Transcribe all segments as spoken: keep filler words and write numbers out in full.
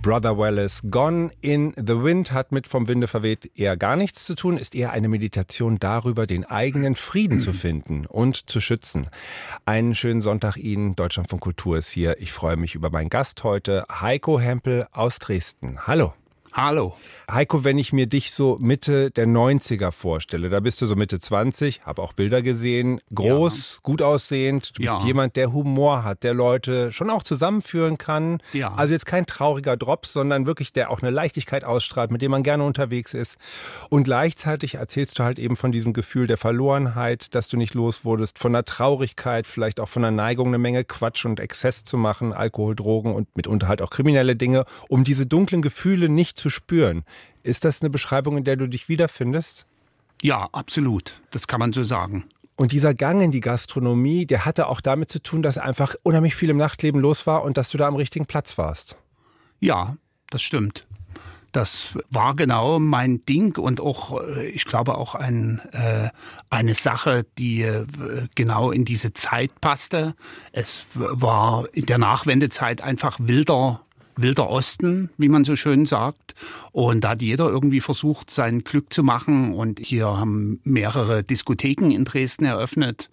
Brother Wallace, Gone in the Wind, hat mit Vom Winde verweht eher gar nichts zu tun, ist eher eine Meditation darüber, den eigenen Frieden zu finden und zu schützen. Einen schönen Sonntag Ihnen, Deutschlandfunk Kultur ist hier. Ich freue mich über meinen Gast heute, Heiko Hempel aus Dresden. Hallo. Hallo. Heiko, wenn ich mir dich so Mitte der neunziger vorstelle, da bist du so Mitte zwanzig, habe auch Bilder gesehen, groß, ja. gut aussehend, du bist ja. jemand, der Humor hat, der Leute schon auch zusammenführen kann. Ja. Also jetzt kein trauriger Drops, sondern wirklich, der auch eine Leichtigkeit ausstrahlt, mit dem man gerne unterwegs ist. Und gleichzeitig erzählst du halt eben von diesem Gefühl der Verlorenheit, dass du nicht los wurdest, von der Traurigkeit, vielleicht auch von der Neigung, eine Menge Quatsch und Exzess zu machen, Alkohol, Drogen und mitunter halt auch kriminelle Dinge, um diese dunklen Gefühle nicht zu spüren. Ist das eine Beschreibung, in der du dich wiederfindest? Ja, absolut. Das kann man so sagen. Und dieser Gang in die Gastronomie, der hatte auch damit zu tun, dass einfach unheimlich viel im Nachtleben los war und dass du da am richtigen Platz warst. Ja, das stimmt. Das war genau mein Ding und auch, ich glaube, auch ein, äh, eine Sache, die äh, genau in diese Zeit passte. Es war in der Nachwendezeit einfach wilder Wilder Osten, wie man so schön sagt. Und da hat jeder irgendwie versucht, sein Glück zu machen. Und hier haben mehrere Diskotheken in Dresden eröffnet.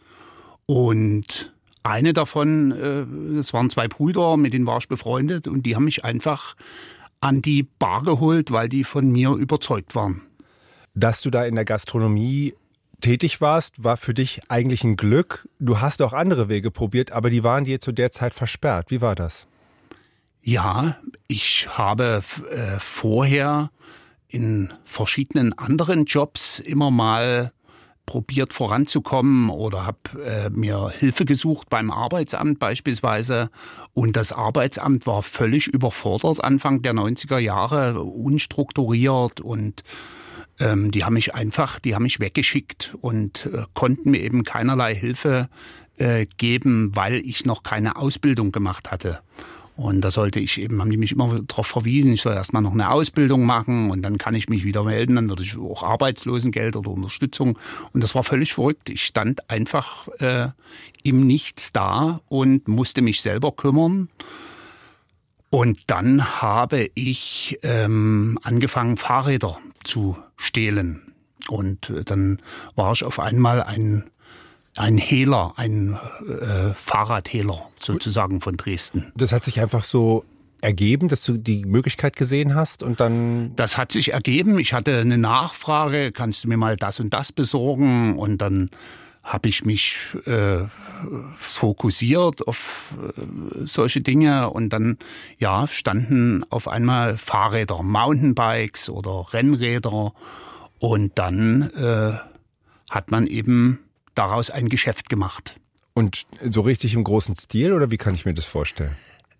Und eine davon, das waren zwei Brüder, mit denen war ich befreundet. Und die haben mich einfach an die Bar geholt, weil die von mir überzeugt waren. Dass du da in der Gastronomie tätig warst, war für dich eigentlich ein Glück. Du hast auch andere Wege probiert, aber die waren dir zu der Zeit versperrt. Wie war das? Ja, ich habe äh, vorher in verschiedenen anderen Jobs immer mal probiert voranzukommen oder habe äh, mir Hilfe gesucht beim Arbeitsamt beispielsweise. Und das Arbeitsamt war völlig überfordert Anfang der neunziger Jahre, unstrukturiert und ähm, die haben mich einfach, die haben mich weggeschickt und äh, konnten mir eben keinerlei Hilfe äh, geben, weil ich noch keine Ausbildung gemacht hatte. Und da sollte ich eben, haben die mich immer darauf verwiesen, ich soll erstmal noch eine Ausbildung machen und dann kann ich mich wieder melden, dann würde ich auch Arbeitslosengeld oder Unterstützung. Und das war völlig verrückt. Ich stand einfach äh, im Nichts da und musste mich selber kümmern. Und dann habe ich ähm, angefangen, Fahrräder zu stehlen. Und äh, dann war ich auf einmal ein Ein Hehler, ein äh, Fahrradhehler sozusagen von Dresden. Das hat sich einfach so ergeben, dass du die Möglichkeit gesehen hast und dann... Das hat sich ergeben. Ich hatte eine Nachfrage, kannst du mir mal das und das besorgen? Und dann habe ich mich äh, fokussiert auf äh, solche Dinge und dann ja standen auf einmal Fahrräder, Mountainbikes oder Rennräder und dann äh, hat man eben daraus ein Geschäft gemacht. Und so richtig im großen Stil oder wie kann ich mir das vorstellen?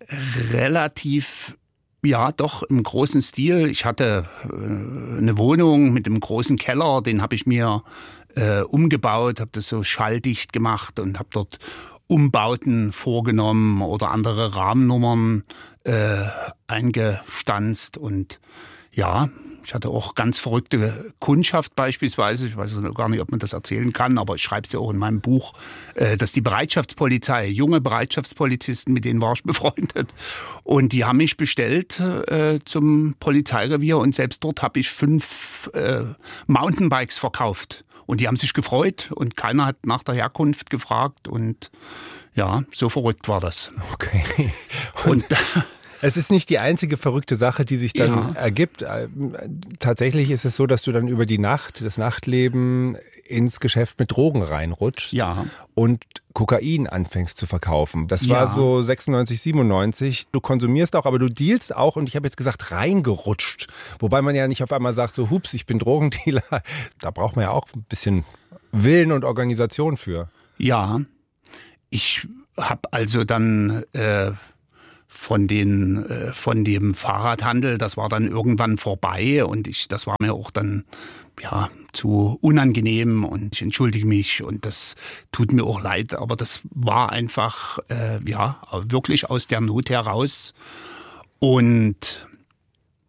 Relativ, ja doch im großen Stil. Ich hatte äh, eine Wohnung mit einem großen Keller, den habe ich mir äh, umgebaut, habe das so schalldicht gemacht und habe dort Umbauten vorgenommen oder andere Rahmennummern äh, eingestanzt und ja, ich hatte auch ganz verrückte Kundschaft beispielsweise. Ich weiß gar nicht, ob man das erzählen kann, aber ich schreibe es ja auch in meinem Buch, dass die Bereitschaftspolizei, junge Bereitschaftspolizisten, mit denen war ich befreundet. Und die haben mich bestellt äh, zum Polizeirevier und selbst dort habe ich fünf äh, Mountainbikes verkauft. Und die haben sich gefreut und keiner hat nach der Herkunft gefragt. Und ja, so verrückt war das. Okay. Und, und es ist nicht die einzige verrückte Sache, die sich dann ja. ergibt. Tatsächlich ist es so, dass du dann über die Nacht, das Nachtleben ins Geschäft mit Drogen reinrutschst ja. und Kokain anfängst zu verkaufen. Das ja. war so sechsundneunzig, siebenundneunzig. Du konsumierst auch, aber du dealst auch und ich habe jetzt gesagt reingerutscht. Wobei man ja nicht auf einmal sagt, so hups, ich bin Drogendealer. Da braucht man ja auch ein bisschen Willen und Organisation für. Ja, ich habe also dann... Äh Von den, äh, von dem Fahrradhandel, das war dann irgendwann vorbei und ich, das war mir auch dann, ja, zu unangenehm und ich entschuldige mich und das tut mir auch leid, aber das war einfach, äh, ja, wirklich aus der Not heraus und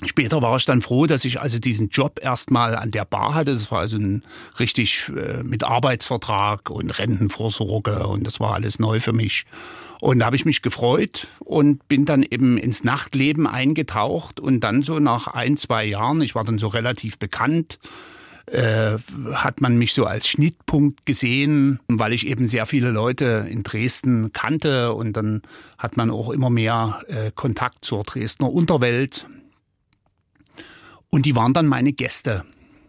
Später war ich dann froh, dass ich also diesen Job erstmal an der Bar hatte. Das war also ein richtig äh, mit Arbeitsvertrag und Rentenvorsorge und das war alles neu für mich. Und da habe ich mich gefreut und bin dann eben ins Nachtleben eingetaucht und dann so nach ein, zwei Jahren, ich war dann so relativ bekannt, äh, hat man mich so als Schnittpunkt gesehen, weil ich eben sehr viele Leute in Dresden kannte und dann hat man auch immer mehr äh, Kontakt zur Dresdner Unterwelt. Und die waren dann meine Gäste.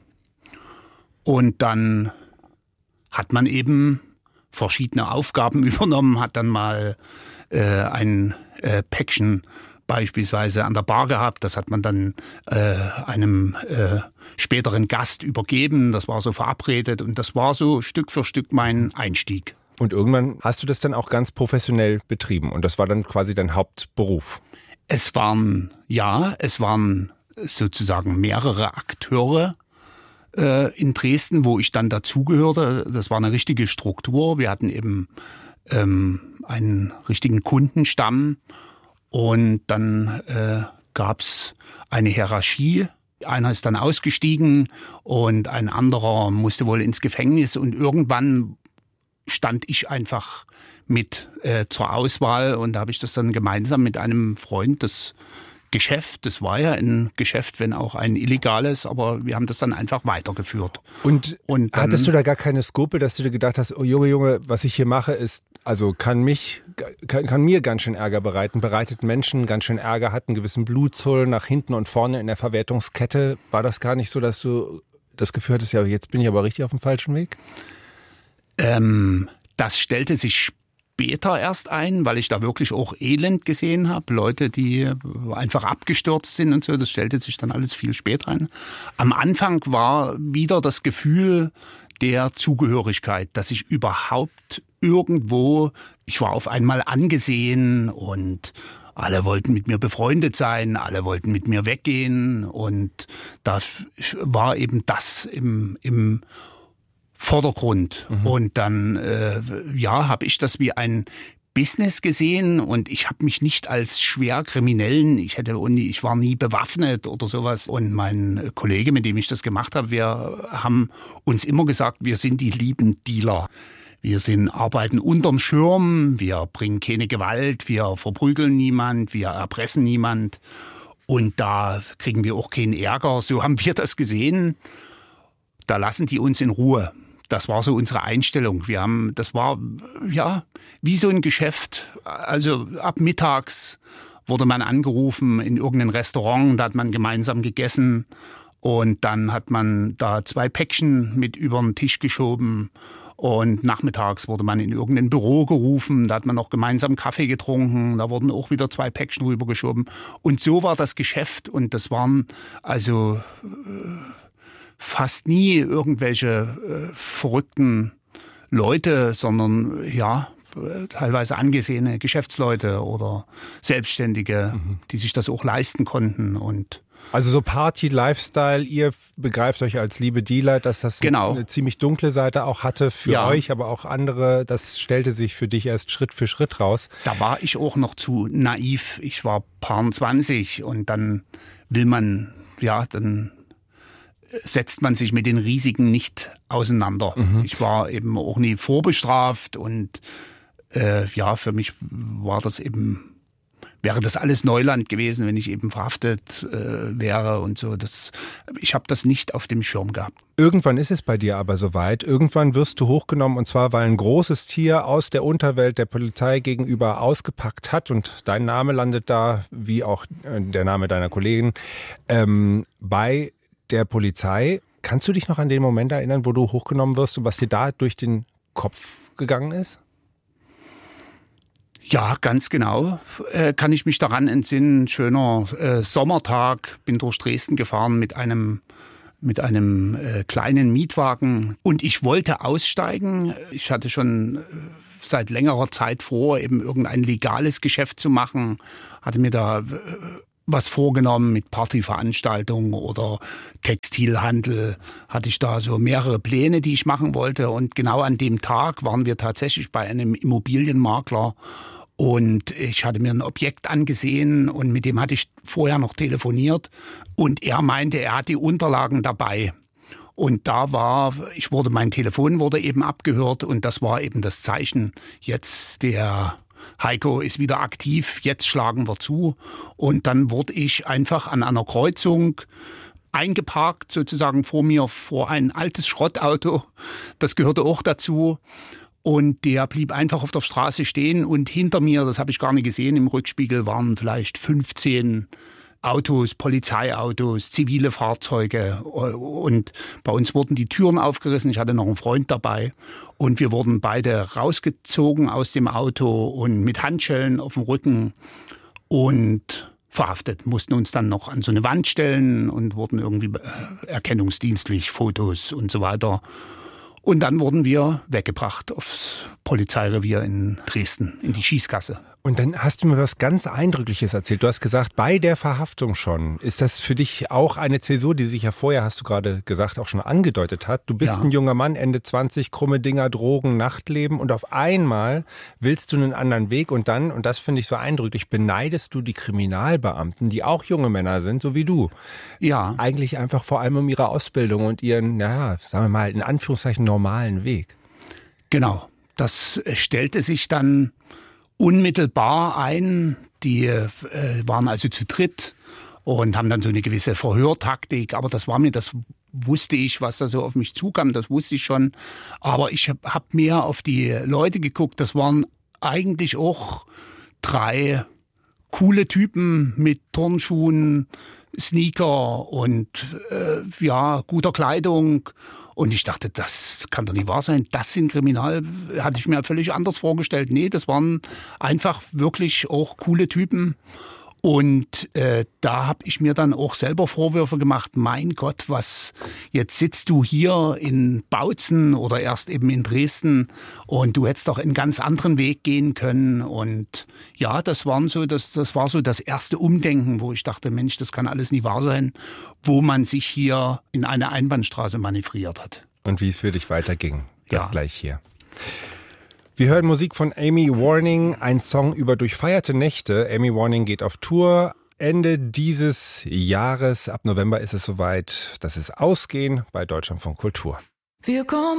Und dann hat man eben verschiedene Aufgaben übernommen, hat dann mal äh, ein äh, Päckchen beispielsweise an der Bar gehabt. Das hat man dann äh, einem äh, späteren Gast übergeben. Das war so verabredet und das war so Stück für Stück mein Einstieg. Und irgendwann hast du das dann auch ganz professionell betrieben und das war dann quasi dein Hauptberuf? Es waren, ja, es waren sozusagen mehrere Akteure äh, in Dresden, wo ich dann dazugehörte. Das war eine richtige Struktur. Wir hatten eben ähm, einen richtigen Kundenstamm und dann äh, gab's eine Hierarchie. Einer ist dann ausgestiegen und ein anderer musste wohl ins Gefängnis und irgendwann stand ich einfach mit äh, zur Auswahl und da habe ich das dann gemeinsam mit einem Freund, das Geschäft, das war ja ein Geschäft, wenn auch ein illegales, aber wir haben das dann einfach weitergeführt. Und, und dann, hattest du da gar keine Skrupel, dass du dir gedacht hast, oh Junge, Junge, was ich hier mache, ist, also kann mich, kann, kann mir ganz schön Ärger bereiten, bereitet Menschen ganz schön Ärger, hat einen gewissen Blutzoll nach hinten und vorne in der Verwertungskette. War das gar nicht so, dass du das Gefühl hattest, ja, jetzt bin ich aber richtig auf dem falschen Weg? Ähm, das stellte sich später erst ein, weil ich da wirklich auch Elend gesehen habe. Leute, die einfach abgestürzt sind und so. Das stellte sich dann alles viel später ein. Am Anfang war wieder das Gefühl der Zugehörigkeit, dass ich überhaupt irgendwo, ich war auf einmal angesehen und alle wollten mit mir befreundet sein, alle wollten mit mir weggehen und da war eben das im, im Vordergrund. Mhm. Und dann äh, ja, habe ich das wie ein Business gesehen und ich habe mich nicht als Schwerkriminellen, ich hätte ich war nie bewaffnet oder sowas. Und mein Kollege, mit dem ich das gemacht habe, wir haben uns immer gesagt, wir sind die lieben Dealer. Wir sind, arbeiten unterm Schirm, wir bringen keine Gewalt, wir verprügeln niemand, wir erpressen niemand und da kriegen wir auch keinen Ärger. So haben wir das gesehen. Da lassen die uns in Ruhe. Das war so unsere Einstellung. Wir haben, das war ja wie so ein Geschäft. Also ab mittags wurde man angerufen in irgendein Restaurant, da hat man gemeinsam gegessen und dann hat man da zwei Päckchen mit über den Tisch geschoben und nachmittags wurde man in irgendein Büro gerufen, da hat man noch gemeinsam Kaffee getrunken, da wurden auch wieder zwei Päckchen rübergeschoben und so war das Geschäft und das waren also fast nie irgendwelche äh, verrückten Leute, sondern ja, teilweise angesehene Geschäftsleute oder Selbstständige, mhm. die sich das auch leisten konnten. Und also so Party-Lifestyle, ihr begreift euch als liebe Dealer, dass das genau. eine ziemlich dunkle Seite auch hatte für ja. euch, aber auch andere, das stellte sich für dich erst Schritt für Schritt raus. Da war ich auch noch zu naiv. Ich war paar zwanzig und dann will man, ja, dann setzt man sich mit den Risiken nicht auseinander. Mhm. Ich war eben auch nie vorbestraft und äh, ja, für mich war das eben, wäre das alles Neuland gewesen, wenn ich eben verhaftet äh, wäre und so. Das, ich habe das nicht auf dem Schirm gehabt. Irgendwann ist es bei dir aber soweit. Irgendwann wirst du hochgenommen und zwar, weil ein großes Tier aus der Unterwelt der Polizei gegenüber ausgepackt hat und dein Name landet da, wie auch der Name deiner Kollegin, ähm, bei der Polizei. Kannst du dich noch an den Moment erinnern, wo du hochgenommen wirst und was dir da durch den Kopf gegangen ist? Ja, ganz genau. Äh, kann ich mich daran entsinnen. Schöner äh, Sommertag, bin durch Dresden gefahren mit einem mit einem äh, kleinen Mietwagen und ich wollte aussteigen. Ich hatte schon äh, seit längerer Zeit vor, eben irgendein legales Geschäft zu machen. Hatte mir da äh, was vorgenommen mit Partyveranstaltungen oder Textilhandel. Hatte ich da so mehrere Pläne, die ich machen wollte. Und genau an dem Tag waren wir tatsächlich bei einem Immobilienmakler. Und ich hatte mir ein Objekt angesehen und mit dem hatte ich vorher noch telefoniert. Und er meinte, er hat die Unterlagen dabei. Und da war, ich wurde, mein Telefon wurde eben abgehört und das war eben das Zeichen, jetzt der Heiko ist wieder aktiv, jetzt schlagen wir zu. Und dann wurde ich einfach an einer Kreuzung eingeparkt, sozusagen vor mir, vor ein altes Schrottauto. Das gehörte auch dazu. Und der blieb einfach auf der Straße stehen und hinter mir, das habe ich gar nicht gesehen, im Rückspiegel waren vielleicht fünfzehn Autos, Polizeiautos, zivile Fahrzeuge und bei uns wurden die Türen aufgerissen. Ich hatte noch einen Freund dabei und wir wurden beide rausgezogen aus dem Auto und mit Handschellen auf dem Rücken und verhaftet. Mussten uns dann noch an so eine Wand stellen und wurden irgendwie erkennungsdienstlich, Fotos und so weiter. Und dann wurden wir weggebracht aufs Polizeirevier in Dresden, in die Schießgasse. Und dann hast du mir was ganz Eindrückliches erzählt. Du hast gesagt, bei der Verhaftung schon. Ist das für dich auch eine Zäsur, die sich ja vorher, hast du gerade gesagt, auch schon angedeutet hat? Du bist ja ein junger Mann, Ende zwanzig, krumme Dinger, Drogen, Nachtleben und auf einmal willst du einen anderen Weg und dann, und das finde ich so eindrücklich, beneidest du die Kriminalbeamten, die auch junge Männer sind, so wie du. Ja. Eigentlich einfach vor allem um ihre Ausbildung und ihren, naja, sagen wir mal, in Anführungszeichen normalen Weg. Genau. Das stellte sich dann unmittelbar ein. Die äh, waren also zu dritt und haben dann so eine gewisse Verhörtaktik. Aber das war mir, das wusste ich, was da so auf mich zukam, das wusste ich schon. Aber ich habe hab mehr auf die Leute geguckt. Das waren eigentlich auch drei coole Typen mit Turnschuhen, Sneaker und äh, ja, guter Kleidung. Und ich dachte, das kann doch nicht wahr sein. Das sind Kriminal, hatte ich mir völlig anders vorgestellt. Nee, das waren einfach wirklich auch coole Typen. Und äh, da habe ich mir dann auch selber Vorwürfe gemacht. Mein Gott, was, jetzt sitzt du hier in Bautzen oder erst eben in Dresden und du hättest doch einen ganz anderen Weg gehen können. Und ja, das waren so, das, das war so das erste Umdenken, wo ich dachte, Mensch, das kann alles nicht wahr sein, wo man sich hier in eine Einbahnstraße manövriert hat. Und wie es für dich weiterging, das ja. gleich hier. Wir hören Musik von Amy Warning, ein Song über durchfeierte Nächte. Amy Warning geht auf Tour Ende dieses Jahres. Ab November ist es soweit, dass es ausgehen bei Deutschlandfunk Kultur. Wir kommen